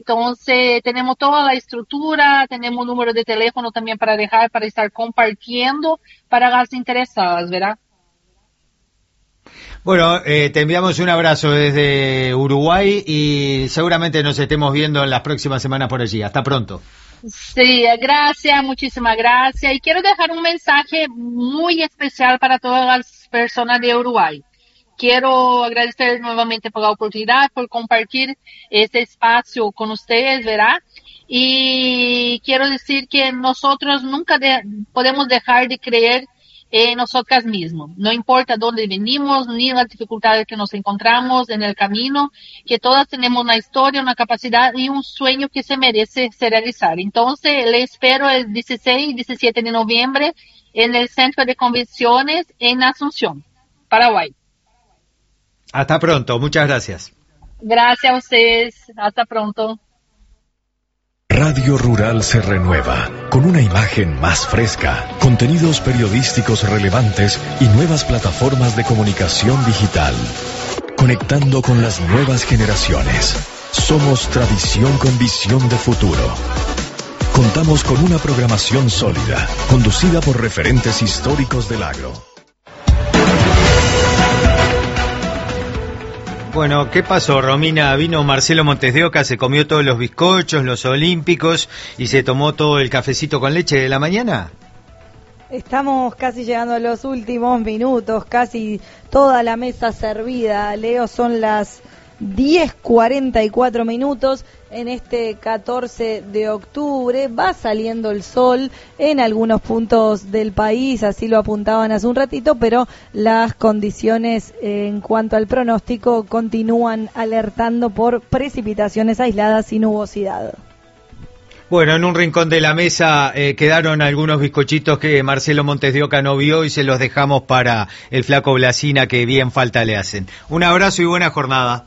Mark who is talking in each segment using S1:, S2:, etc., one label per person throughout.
S1: Entonces, tenemos toda la estructura, tenemos un número de teléfono también para dejar, para estar compartiendo para las interesadas, ¿verdad?
S2: Bueno, te enviamos un abrazo desde Uruguay y seguramente nos estemos viendo en las próximas semanas por allí. Hasta pronto.
S1: Sí, gracias, muchísimas gracias. Y quiero dejar un mensaje muy especial para todas las personas de Uruguay. Quiero agradecer nuevamente por la oportunidad, por compartir este espacio con ustedes, ¿verdad? Y quiero decir que nosotros nunca podemos dejar de creer en nosotras mismas. No importa dónde venimos, ni las dificultades que nos encontramos en el camino, que todas tenemos una historia, una capacidad y un sueño que se merece ser realizado. Entonces, le espero el 16 y 17 de noviembre en el Centro de Convenciones en Asunción, Paraguay.
S2: Hasta pronto, muchas gracias.
S1: Gracias a ustedes, hasta pronto.
S3: Radio Rural se renueva, con una imagen más fresca, contenidos periodísticos relevantes y nuevas plataformas de comunicación digital. Conectando con las nuevas generaciones. Somos tradición con visión de futuro. Contamos con una programación sólida, conducida por referentes históricos del agro.
S2: Bueno, ¿qué pasó, Romina? Vino Marcelo Montes de Oca, se comió todos los bizcochos, los olímpicos y se tomó todo el cafecito con leche de la mañana.
S4: Estamos casi llegando a los últimos minutos, casi toda la mesa servida. Leo, son las 10:44 minutos en este 14 de octubre. Va saliendo el sol en algunos puntos del país, así lo apuntaban hace un ratito, pero las condiciones en cuanto al pronóstico continúan alertando por precipitaciones aisladas y nubosidad.
S2: Bueno, en un rincón de la mesa quedaron algunos bizcochitos que Marcelo Montes de Oca no vio y se los dejamos para el flaco Blasina, que bien falta le hacen. Un abrazo y buena jornada.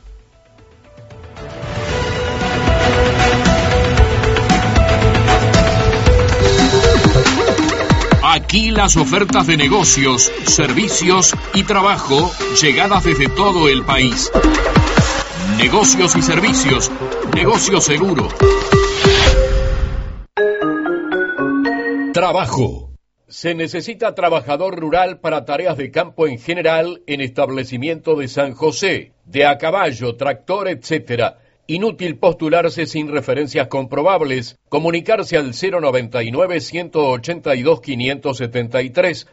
S5: Aquí las ofertas de negocios, servicios y trabajo llegadas desde todo el país. Negocios y servicios, negocio seguro. Trabajo. Se necesita trabajador rural para tareas de campo en general en establecimiento de San José, de a caballo, tractor, etc. Inútil postularse sin referencias comprobables. Comunicarse al 099-182-573,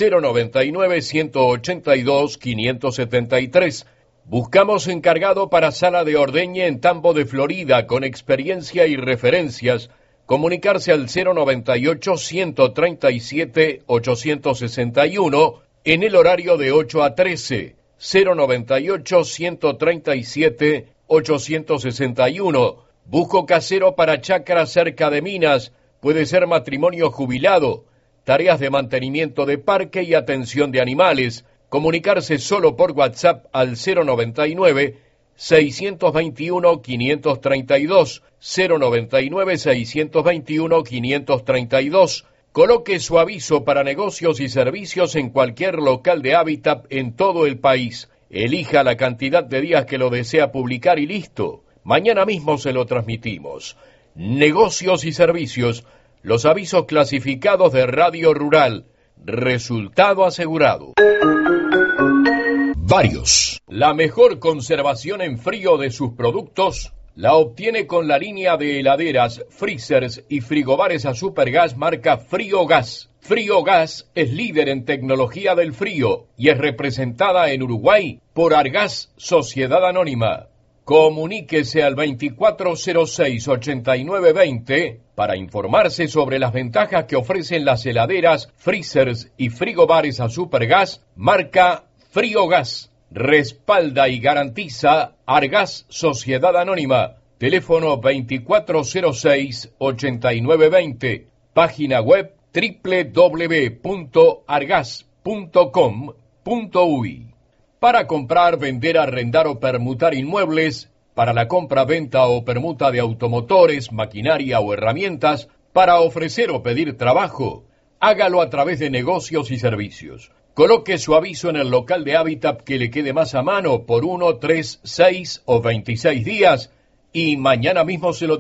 S5: 099-182-573. Buscamos encargado para sala de ordeña en Tambo de Florida con experiencia y referencias. Comunicarse al 098-137-861 en el horario de 8 a 13, 098-137-861. Busco casero para chacra cerca de minas, puede ser matrimonio jubilado, tareas de mantenimiento de parque y atención de animales. Comunicarse solo por WhatsApp al 099-621-532, 099-621-532. Coloque su aviso para negocios y servicios en cualquier local de Hábitat en todo el país. Elija la cantidad de días que lo desea publicar y listo. Mañana mismo se lo transmitimos. Negocios y servicios, los avisos clasificados de Radio Rural. Resultado asegurado. Varios. La mejor conservación en frío de sus productos la obtiene con la línea de heladeras, freezers y frigobares a supergas marca Friogas. Friogas es líder en tecnología del frío y es representada en Uruguay por Argas Sociedad Anónima. Comuníquese al 2406-8920 para informarse sobre las ventajas que ofrecen las heladeras, freezers y frigobares a supergas marca Friogas. Respalda y garantiza Argas Sociedad Anónima. Teléfono 2406-8920. Página web www.argas.com.uy. Para comprar, vender, arrendar o permutar inmuebles, para la compra, venta o permuta de automotores, maquinaria o herramientas, para ofrecer o pedir trabajo, hágalo a través de negocios y servicios. Coloque su aviso en el local de Hábitat que le quede más a mano por 1, 3, 6 o 26 días y mañana mismo se lo